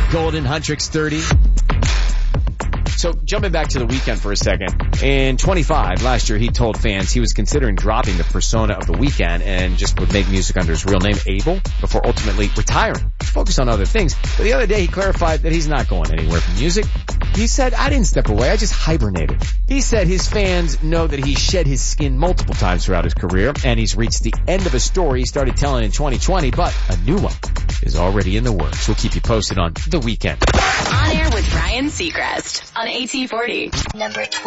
Golden Huntrix 30. So jumping back to The Weeknd for a second, in 25 last year he told fans he was considering dropping the persona of The Weeknd and just would make music under his real name, Abel, before ultimately retiring to focus on other things. But the other day he clarified that he's not going anywhere from music. He said, I didn't step away, I just hibernated. He said his fans know that he shed his skin multiple times throughout his career, and he's reached the end of a story he started telling in 2020, but a new one is already in the works. We'll keep you posted on The Weeknd. On Air with Ryan Seacrest on AT40. Number 12.